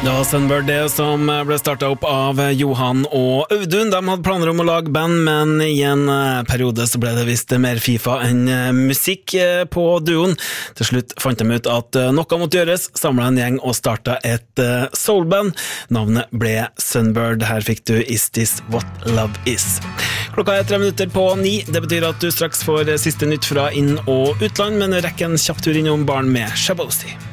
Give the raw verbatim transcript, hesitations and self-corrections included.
Det var Sunbird det som ble startet opp av Johan og Audun. De hadde planer om å lage band, men i en periode så ble det visst mer FIFA enn musikk på duoen. Til slutt fant de ut at noe måtte gjøres, samlet en gjeng og startet et soulband. Navnet ble Sunbird. Her fikk du Is This What Love Is. Klokka er tre minutter på ni. Det betyr at du straks får siste nytt fra inn- og utland, men rekk en kjapp tur innom baren med Shabosi.